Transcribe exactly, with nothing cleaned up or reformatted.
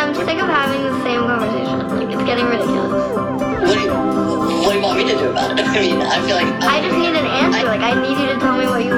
I'm sick of having the same conversation. Like, it's getting ridiculous. What do you, what do you want me to do about it? I mean, I feel like... I just need an answer. Like, I need you to tell me what you